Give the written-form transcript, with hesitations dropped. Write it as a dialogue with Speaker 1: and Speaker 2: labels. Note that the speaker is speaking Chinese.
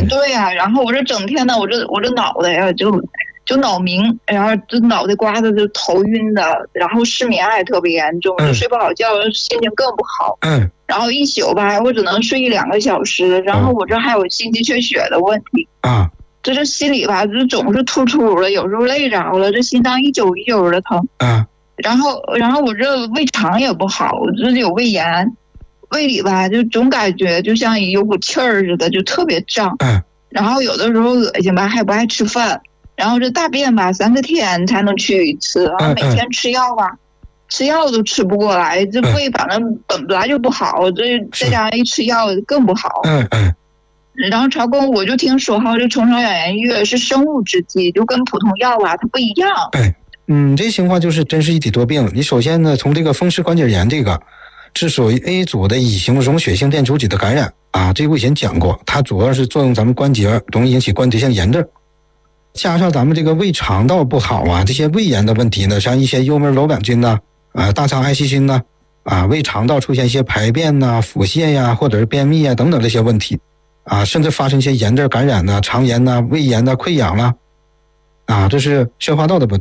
Speaker 1: 对呀，然后我这整天呢，我这脑袋呀就脑鸣，然后这脑袋瓜子就头晕的，然后失眠还特别严重，就睡不好觉，心情更不好。然后一宿吧，我只能睡1-2个小时，然后我这还有心肌缺血的问题
Speaker 2: 啊。
Speaker 1: 这心里吧，就总是突突的，有时候累着了，这心脏一揪一揪的疼。然后我这胃肠也不好，我这有胃炎，胃里吧就总感觉就像有股气儿似的，就特别胀。然后有的时候恶心吧，还不爱吃饭。然后这大便吧，3个天才能去一次，然后每天吃药吧，吃药都吃不过来，这胃反正本来就不好，这再加上一吃药更不好。然后曹公，我就听说哈，这虫草养颜液是生物制剂，就跟普通药啊它不一样。
Speaker 2: 这情况就是真是一体多病。你首先呢，从这个风湿关节炎这个是属于 A 组的乙型溶血性电阻体的感染啊，这个我以前讲过，它主要是作用咱们关节，容易引起关节性炎症。加上咱们这个胃肠道不好啊，这些胃炎的问题呢，像一些幽门螺杆菌呐、大肠癌细菌呐、胃肠道出现一些排便呐、腹泻呀，或者是便秘啊等等这些问题甚至发生一些炎症感染呐、肠炎呐、胃炎呐、溃疡啦这是消化道的问题。